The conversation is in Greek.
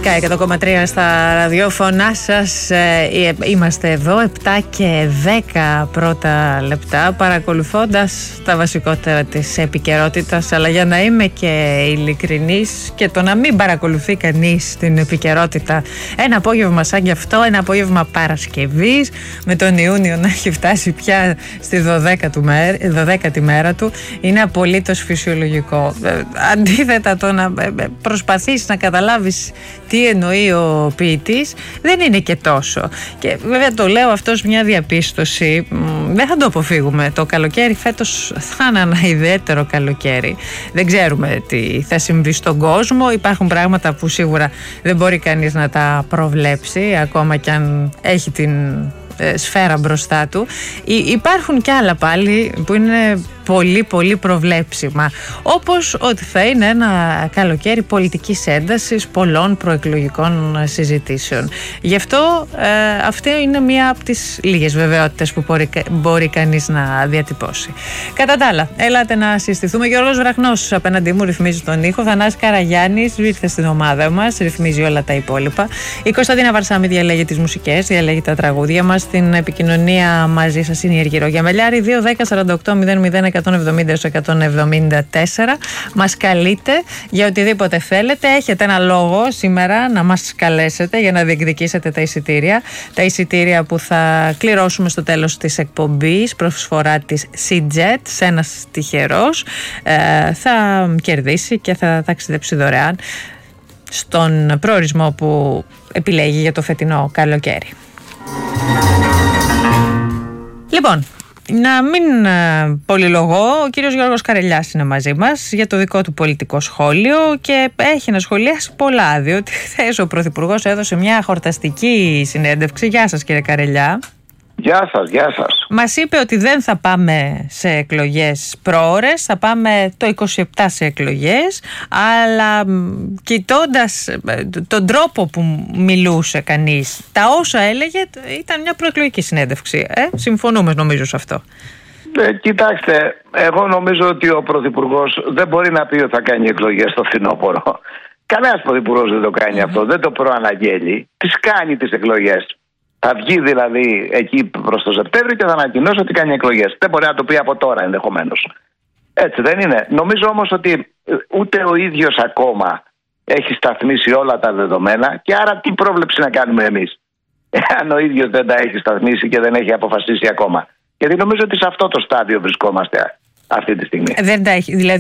Sky 100,3 στα ραδιόφωνά σας. Είμαστε εδώ 7 και 10 πρώτα λεπτά, παρακολουθώντας τα βασικότερα της επικαιρότητας. Αλλά για να είμαι και ειλικρινής, και το να μην παρακολουθεί κανείς την επικαιρότητα ένα απόγευμα σαν κι αυτό, ένα απόγευμα Παρασκευής, με τον Ιούνιο να έχει φτάσει πια στη 12η μέρα του, είναι απολύτως φυσιολογικό. Αντίθετα, το να προσπαθείς να καταλάβεις τι εννοεί ο ποιητής δεν είναι και τόσο. Και βέβαια το λέω αυτό ως μια διαπίστωση, δεν θα το αποφύγουμε. Το καλοκαίρι φέτος θα είναι ένα ιδιαίτερο καλοκαίρι. Δεν ξέρουμε τι θα συμβεί στον κόσμο. Υπάρχουν πράγματα που σίγουρα δεν μπορεί κανείς να τα προβλέψει, ακόμα κι αν έχει την σφαίρα μπροστά του. Υπάρχουν κι άλλα πάλι που είναι πολύ προβλέψιμα, όπως ότι θα είναι ένα καλοκαίρι πολιτικής έντασης, πολλών προεκλογικών συζητήσεων. Γι' αυτό αυτή είναι μία από τις λίγες βεβαιότητες που μπορεί κανείς να διατυπώσει. Κατά τα άλλα, έλατε να συστηθούμε. Γιώργος Βραχνός απέναντί μου ρυθμίζει τον ήχο. Θανάσης Καραγιάννης ήρθε στην ομάδα μας, ρυθμίζει όλα τα υπόλοιπα. Η Κωνσταντίνα Βαρσάμη διαλέγει τις μουσικές, διαλέγει τα τραγούδια μας. Στην επικοινωνία μαζί σας είναι η Αργυρό Γιαμελιάρη. 2-10-48-00-170-174. Μας καλείτε για οτιδήποτε θέλετε. Έχετε ένα λόγο σήμερα να μας καλέσετε για να διεκδικήσετε τα εισιτήρια. Τα εισιτήρια που θα κληρώσουμε στο τέλος της εκπομπής, προσφορά της C-Jet. Ένας τυχερός θα κερδίσει και θα ταξιδέψει δωρεάν στον προορισμό που επιλέγει για το φετινό καλοκαίρι. Λοιπόν, να μην πολυλογώ, ο κύριος Γιώργος Καρελιάς είναι μαζί μας για το δικό του πολιτικό σχόλιο και έχει να σχολιάσει πολλά, διότι χθες ο Πρωθυπουργός έδωσε μια χορταστική συνέντευξη. Γεια σας, κύριε Καρελιά. Γεια σας. Μας είπε ότι δεν θα πάμε σε εκλογές προώρες, θα πάμε το 27 σε εκλογές, αλλά κοιτώντας τον τρόπο που μιλούσε κανείς, τα όσα έλεγε, ήταν μια προεκλογική συνέντευξη. Συμφωνούμε νομίζω σε αυτό. Κοιτάξτε, εγώ νομίζω ότι ο Πρωθυπουργός δεν μπορεί να πει ότι θα κάνει εκλογές στο φθινόπωρο. Κανένας Πρωθυπουργός δεν το κάνει αυτό, δεν το προαναγγέλει. Τις κάνει τις εκλογές. Θα βγει δηλαδή εκεί προς το Σεπτέμβριο και θα ανακοινώσει ότι κάνει εκλογές. Δεν μπορεί να το πει από τώρα ενδεχομένως. Έτσι δεν είναι? Νομίζω όμως ότι ούτε ο ίδιος ακόμα έχει σταθμίσει όλα τα δεδομένα, και άρα τι πρόβλεψη να κάνουμε εμείς, αν ο ίδιος δεν τα έχει σταθμίσει και δεν έχει αποφασίσει ακόμα. Γιατί νομίζω ότι σε αυτό το στάδιο βρισκόμαστε αυτή τη στιγμή. Δεν τα έχει, δηλαδή